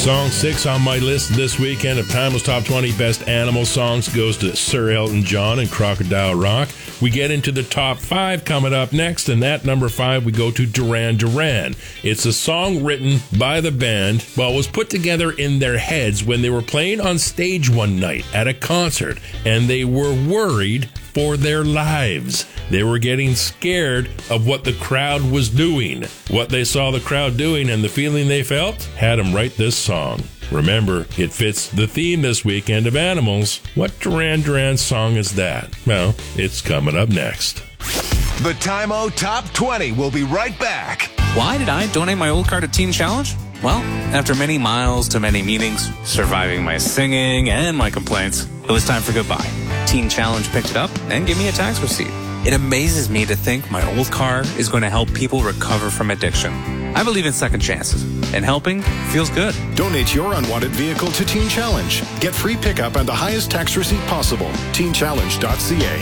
Song 6 on my list this weekend of Timeless Top 20 Best Animal Songs goes to Sir Elton John and Crocodile Rock. We get into the top 5 coming up next, and at number 5 we go to Duran Duran. It's a song written by the band, well, it was put together in their heads when they were playing on stage one night at a concert, and they were worried for their lives. They were getting scared of what the crowd was doing. What they saw the crowd doing and the feeling they felt had them write this song. Remember, it fits the theme this weekend of animals. What Duran Duran song is that? Well, it's coming up next. The Time-O Top 20 will be right back. Why did I donate my old car to Teen Challenge? Well, after many miles to many meetings, surviving my singing and my complaints, it was time for goodbye. Teen Challenge picked it up and gave me a tax receipt. It amazes me to think my old car is going to help people recover from addiction. I believe in second chances, and helping feels good. Donate your unwanted vehicle to Teen Challenge. Get free pickup and the highest tax receipt possible. TeenChallenge.ca.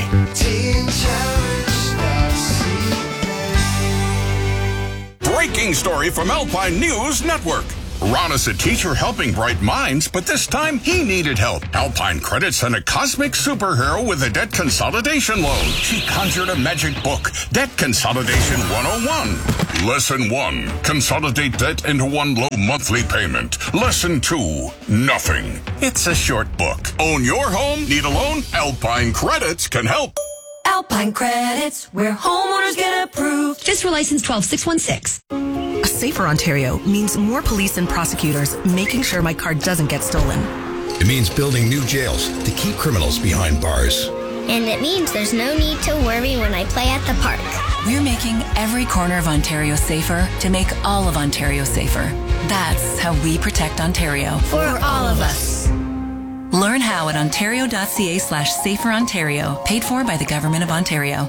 Breaking story from Alpine News Network. Ron is a teacher helping bright minds, but this time he needed help. Alpine Credit sent a cosmic superhero with a debt consolidation loan. She conjured a magic book, Debt Consolidation 101. Lesson 1, consolidate debt into one low monthly payment. Lesson 2, nothing. It's a short book. Own your home? Need a loan? Alpine Credits can help. Alpine Credits, where homeowners get approved. FSRA license 12616. A safer Ontario means more police and prosecutors making sure my car doesn't get stolen. It means building new jails to keep criminals behind bars. And it means there's no need to worry when I play at the park. We're making every corner of Ontario safer to make all of Ontario safer. That's how we protect Ontario. For all of us. Learn how at ontario.ca/saferontario, paid for by the Government of Ontario.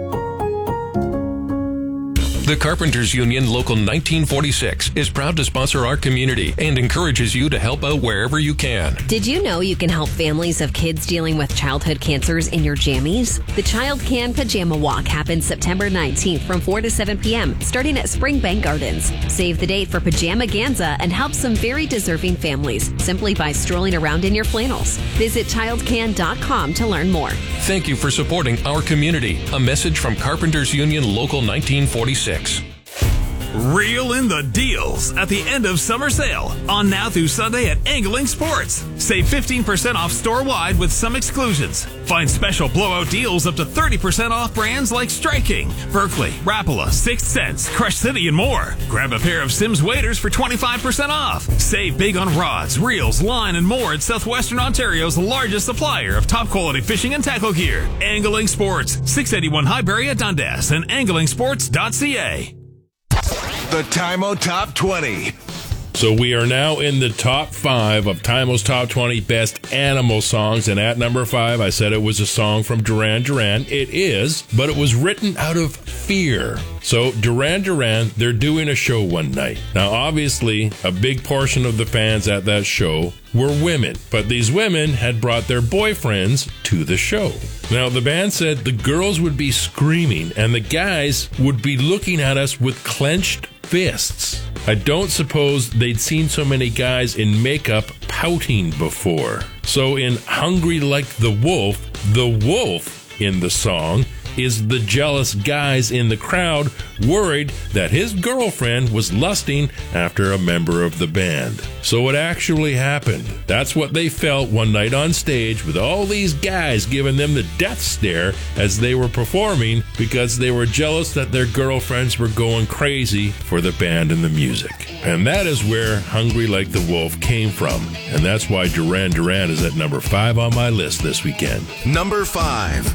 The Carpenters Union Local 1946 is proud to sponsor our community and encourages you to help out wherever you can. Did you know you can help families of kids dealing with childhood cancers in your jammies? The Child Can Pajama Walk happens September 19th from 4 to 7 p.m., starting at Springbank Gardens. Save the date for Pajamaganza and help some very deserving families simply by strolling around in your flannels. Visit childcan.com to learn more. Thank you for supporting our community. A message from Carpenters Union Local 1946. Reel in the deals at the end of summer sale on now through Sunday at Angling Sports. Save 15% off store-wide with some exclusions. Find special blowout deals up to 30% off brands like Striking, Berkeley, Rapala, Sixth Sense, Crush City, and more. Grab a pair of Sims waders for 25% off. Save big on rods, reels, line, and more at Southwestern Ontario's largest supplier of top-quality fishing and tackle gear. Angling Sports, 681 Highbury at Dundas and anglingsports.ca. The Time-O Top 20. So we are now in the top 5 of Time-O's Top 20 Best Animal Songs, and at number 5, I said it was a song from Duran Duran. It is, but it was written out of fear. So Duran Duran, they're doing a show one night. Now, obviously, a big portion of the fans at that show were women, but these women had brought their boyfriends to the show. Now, the band said the girls would be screaming and the guys would be looking at us with clenched fists. I don't suppose they'd seen so many guys in makeup pouting before. So in Hungry Like the wolf in the song is the jealous guys in the crowd worried that his girlfriend was lusting after a member of the band. So it actually happened. That's what they felt one night on stage with all these guys giving them the death stare as they were performing because they were jealous that their girlfriends were going crazy for the band and the music. And that is where Hungry Like the Wolf came from. And that's why Duran Duran is at number 5 on my list this weekend. Number 5.